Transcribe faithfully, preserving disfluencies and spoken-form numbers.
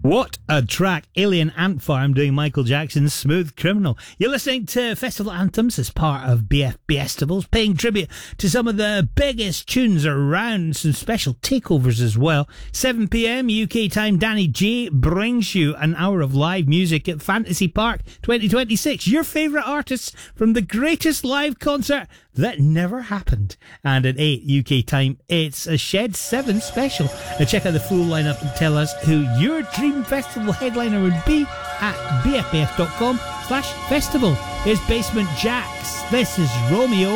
What a track. Alien Ant Farm doing Michael Jackson's Smooth Criminal. You're listening to Festival Anthems as part of B F Festivals, paying tribute to some of the biggest tunes around, some special takeovers as well. seven p.m. U K time, Danny J brings you an hour of live music at Fantasy Park twenty twenty-six. Your favourite artists from the greatest live concert that never happened. And at eight U K time, it's a Shed seven special. Now check out the full lineup and tell us who your dream festival headliner would be at bff.com slash festival. Here's Basement Jaxx. This is Romeo.